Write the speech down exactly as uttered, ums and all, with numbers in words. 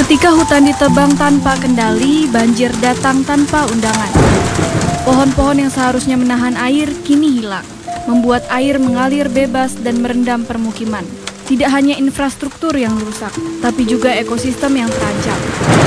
Ketika hutan ditebang tanpa kendali, banjir datang tanpa undangan. Pohon-pohon yang seharusnya menahan air kini hilang, membuat air mengalir bebas dan merendam permukiman. Tidak hanya infrastruktur yang rusak, tapi juga ekosistem yang terancam.